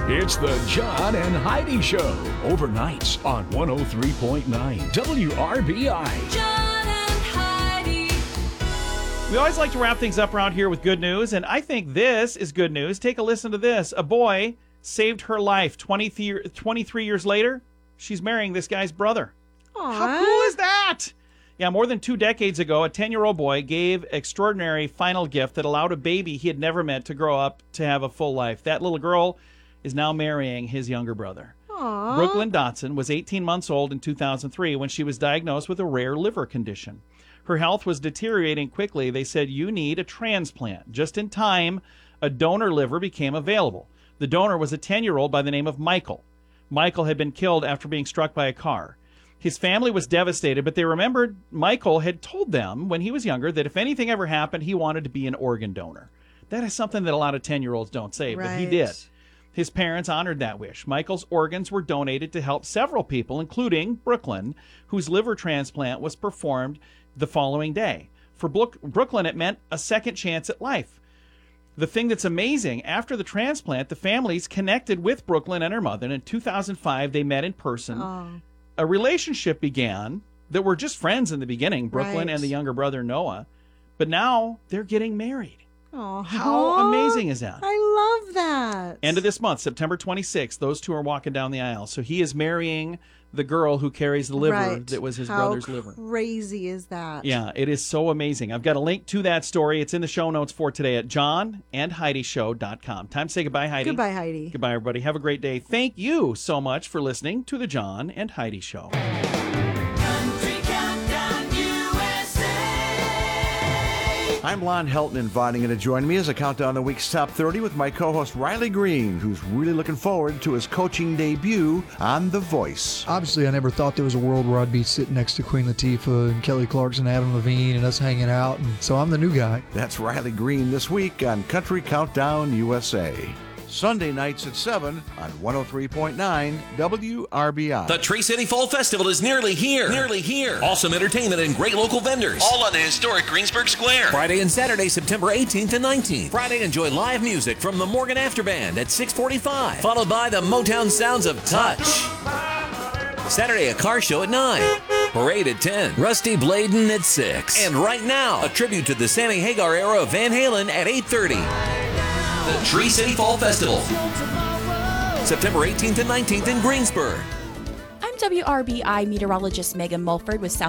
It's the John and Heidi Show, overnights on 103.9 WRBI. John and Heidi. We always like to wrap things up around here with good news, and I think this is good news. Take a listen to this. A boy saved her life. 23 years later, she's marrying this guy's brother. Aww. How cool is that? Yeah, more than 2 decades ago, a 10-year-old boy gave extraordinary final gift that allowed a baby he had never met to grow up to have a full life. That little girl is now marrying his younger brother. Aww. Brooklyn Dotson was 18 months old in 2003 when she was diagnosed with a rare liver condition. Her health was deteriorating quickly. They said, you need a transplant. Just in time, a donor liver became available. The donor was a 10-year-old by the name of Michael. Michael had been killed after being struck by a car. His family was devastated, but they remembered Michael had told them when he was younger that if anything ever happened, he wanted to be an organ donor. That is something that a lot of 10-year-olds don't say, but he did. His parents honored that wish. Michael's organs were donated to help several people, including Brooklyn, whose liver transplant was performed the following day. For Brooklyn, it meant a second chance at life. The thing that's amazing, after the transplant, the families connected with Brooklyn and her mother. And in 2005, they met in person. Oh. A relationship began that were just friends in the beginning, Brooklyn Right. and the younger brother, Noah. But now they're getting married. Aw. How amazing is that? I love that. End of this month, September 26th, those two are walking down the aisle. So he is marrying the girl who carries the liver Right. that was his How brother's liver. crazy is that? Yeah, it is so amazing. I've got a link to that story. It's in the show notes for today at johnandheidishow.com. Time to say goodbye, Heidi. Goodbye, Heidi. Goodbye, everybody. Have a great day. Thank you so much for listening to the John and Heidi Show. Country Countdown USA. I'm Lon Helton, inviting you to join me as I count down the week's top 30 with my co-host Riley Green, who's really looking forward to his coaching debut on The Voice. Obviously, I never thought there was a world where I'd be sitting next to Queen Latifah and Kelly Clarkson, Adam Levine, and us hanging out. And so I'm the new guy. That's Riley Green this week on Country Countdown USA. Sunday nights at 7 on 103.9 WRBI. The Tree City Fall Festival is nearly here. Awesome entertainment and great local vendors. All on the historic Greensburg Square. Friday and Saturday, September 18th and 19th. Friday, enjoy live music from the Morgan After Band at 6:45, followed by the Motown sounds of Touch. Saturday, a car show at 9. Parade at 10. Rusty Bladen at 6. And right now, a tribute to the Sammy Hagar era of Van Halen at 8:30. The Tree City Fall Festival, September 18th and 19th in Greensburg. I'm WRBI meteorologist Megan Mulford with South